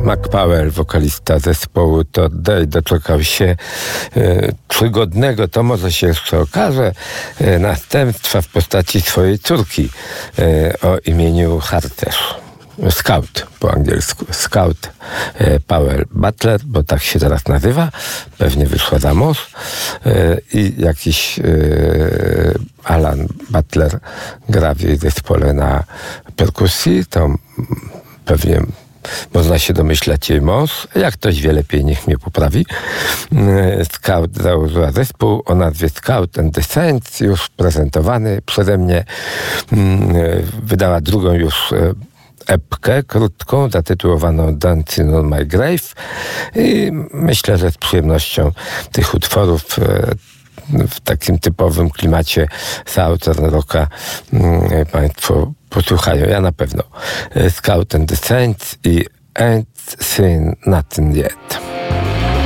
McPowell, wokalista zespołu Todd Day, doczekał się przygodnego, to może się jeszcze okaże, następstwa w postaci swojej córki o imieniu Harterz. Scout po angielsku. Scout Powell Butler, bo tak się teraz nazywa. Pewnie wyszła za mąż. I jakiś Alan Butler gra w jej zespole na perkusji. To pewnie można się domyślać jej mąż. Jak ktoś wie lepiej, niech mnie poprawi. Scout założyła zespół o nazwie Scout and the Saints, już prezentowany przeze mnie. Wydała drugą już epkę krótką, zatytułowaną Dancing on My Grave, i myślę, że z przyjemnością tych utworów w takim typowym klimacie Southern Rocka Państwo posłuchają. Ja na pewno. Scout and the Saints i Ain't Seen Nothing Yet.